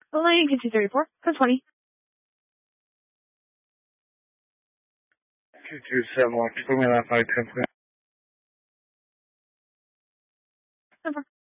Lane, KT-34, code 20. 227, put me on that 510. Over.